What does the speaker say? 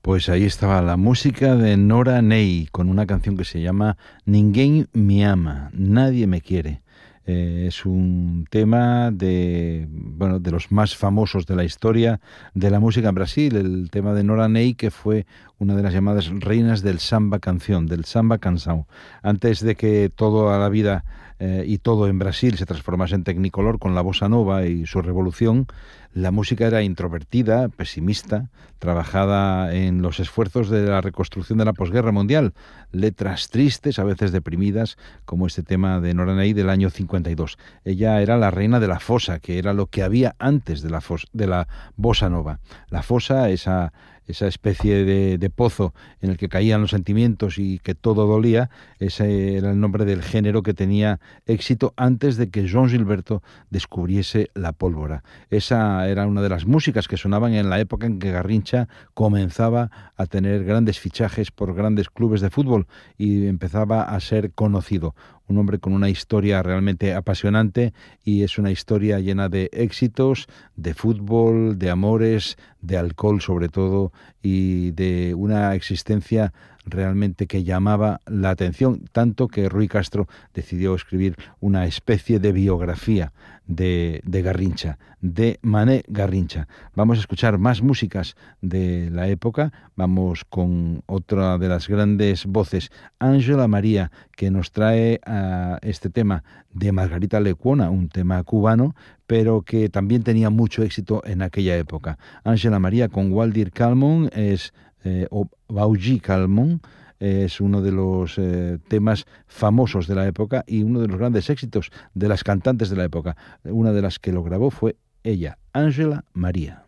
Pues ahí estaba la música de Nora Ney con una canción que se llama Ninguém me ama, nadie me quiere. Es un tema de los más famosos de la historia de la música en Brasil, el tema de Nora Ney, que fue una de las llamadas reinas del samba canción, del samba canção. Antes de que toda la vida y todo en Brasil se transformase en Technicolor con la bossa nova y su revolución, la música era introvertida, pesimista, trabajada en los esfuerzos de la reconstrucción de la posguerra mundial, letras tristes, a veces deprimidas, como este tema de Nora Ney del año 52. Ella era la reina de la fosa, que era lo que había antes de la bossa nova. La fosa, esa especie de pozo en el que caían los sentimientos y que todo dolía, ese era el nombre del género que tenía éxito antes de que João Gilberto descubriese la pólvora. Esa era una de las músicas que sonaban en la época en que Garrincha comenzaba a tener grandes fichajes por grandes clubes de fútbol y empezaba a ser conocido. Un hombre con una historia realmente apasionante, y es una historia llena de éxitos, de fútbol, de amores, de alcohol sobre todo, y de una existencia realmente que llamaba la atención, tanto que Rui Castro decidió escribir una especie de biografía de Garrincha, de Mané Garrincha. Vamos a escuchar más músicas de la época. Vamos con otra de las grandes voces, Ángela María, que nos trae este tema de Margarita Lecuona, un tema cubano, pero que también tenía mucho éxito en aquella época. Ángela María con Waldir Calmon o Baugi Calmon, es uno de los temas famosos de la época y uno de los grandes éxitos de las cantantes de la época. Una de las que lo grabó fue ella, Ángela María.